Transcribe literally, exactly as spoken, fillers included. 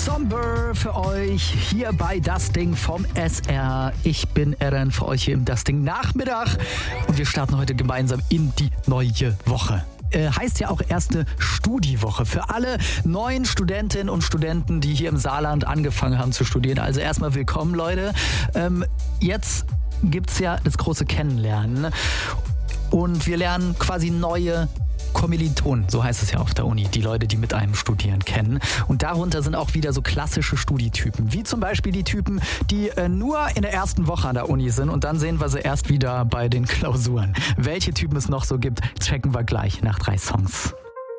Somber für euch hier bei Das Ding vom S R. Ich bin Eren für euch hier im Das Ding Nachmittag und wir starten heute gemeinsam in die neue Woche. Äh, heißt ja auch erste Studiwoche für alle neuen Studentinnen und Studenten, die hier im Saarland angefangen haben zu studieren. Also erstmal willkommen, Leute. Ähm, jetzt gibt's ja das große Kennenlernen und wir lernen quasi neue Kommilitonen, so heißt es ja auf der Uni, die Leute, die mit einem studieren, kennen. Und darunter sind auch wieder so klassische Studietypen, wie zum Beispiel die Typen, die äh, nur in der ersten Woche an der Uni sind und dann sehen wir sie erst wieder bei den Klausuren. Welche Typen es noch so gibt, checken wir gleich nach drei Songs.